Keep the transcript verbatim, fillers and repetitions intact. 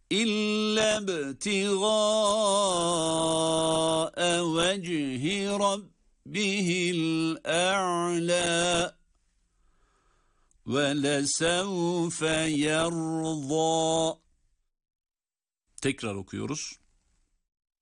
إلا ابتغاء وجه ربه الأعلى ولسوف يرضى. Tekrar okuyoruz.